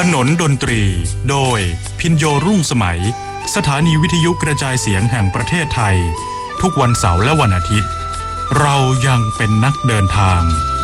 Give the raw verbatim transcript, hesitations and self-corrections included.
นนดนตรีโดยพินโยรุ่งสมัยสถานีวิทยุกระจายเสียงแห่งประเทศไทยทุกวันเสาร์และวันอาทิตย์เรายังเป็นนักเดินทาง